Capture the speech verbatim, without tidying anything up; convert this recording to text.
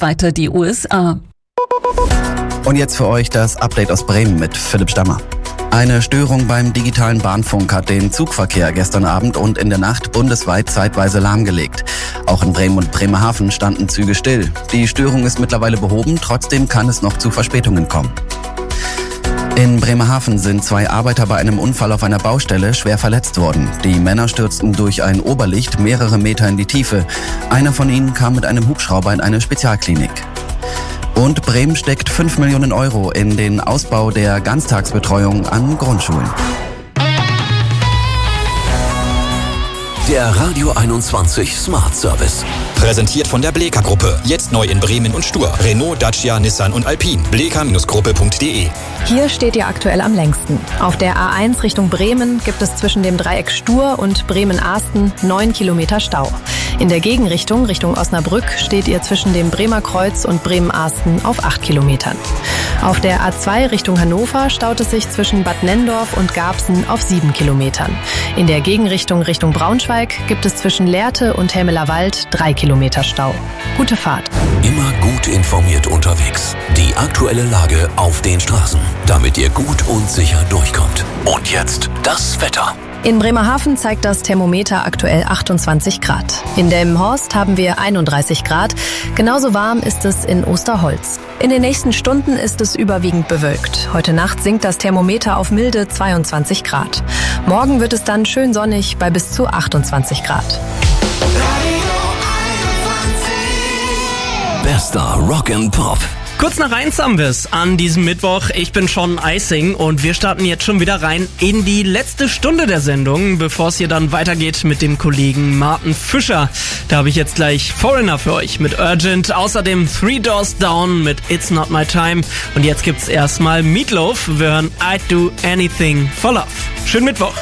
weiter die U S A. Und jetzt für euch das Update aus Bremen mit Philipp Stammer. Eine Störung beim digitalen Bahnfunk hat den Zugverkehr gestern Abend und in der Nacht bundesweit zeitweise lahmgelegt. Auch in Bremen und Bremerhaven standen Züge still. Die Störung ist mittlerweile behoben, trotzdem kann es noch zu Verspätungen kommen. In Bremerhaven sind zwei Arbeiter bei einem Unfall auf einer Baustelle schwer verletzt worden. Die Männer stürzten durch ein Oberlicht mehrere Meter in die Tiefe. Einer von ihnen kam mit einem Hubschrauber in eine Spezialklinik. Und Bremen steckt fünf Millionen Euro in den Ausbau der Ganztagsbetreuung an Grundschulen. Der Radio einundzwanzig Smart Service. Präsentiert von der Bleka Gruppe. Jetzt neu in Bremen und Stur. Renault, Dacia, Nissan und Alpine. bleka Gruppe punkt de. Hier steht ihr aktuell am längsten. Auf der A eins Richtung Bremen gibt es zwischen dem Dreieck Stur und Bremen-Ahsten neun Kilometer Stau. In der Gegenrichtung, Richtung Osnabrück, steht ihr zwischen dem Bremer Kreuz und Bremen-Ahsten auf acht Kilometern. Auf der A zwei Richtung Hannover staut es sich zwischen Bad Nenndorf und Garbsen auf sieben Kilometern. In der Gegenrichtung Richtung Braunschweig gibt es zwischen Lehrte und Helmelerwald drei Kilometer Stau. Gute Fahrt. Immer gut informiert unterwegs. Die aktuelle Lage auf den Straßen, damit ihr gut und sicher durchkommt. Und jetzt das Wetter. In Bremerhaven zeigt das Thermometer aktuell achtundzwanzig Grad. In Delmenhorst haben wir einunddreißig Grad. Genauso warm ist es in Osterholz. In den nächsten Stunden ist es überwiegend bewölkt. Heute Nacht sinkt das Thermometer auf milde zweiundzwanzig Grad. Morgen wird es dann schön sonnig bei bis zu achtundzwanzig Grad. Bester Rock and Pop. Kurz nach eins haben wir es an diesem Mittwoch. Ich bin Sean Eising und wir starten jetzt schon wieder rein in die letzte Stunde der Sendung, bevor es hier dann weitergeht mit dem Kollegen Martin Fischer. Da habe ich jetzt gleich Foreigner für euch mit Urgent, außerdem Three Doors Down mit It's Not My Time und jetzt gibt's erstmal Meatloaf. Wir hören I'd Do Anything for Love. Schönen Mittwoch.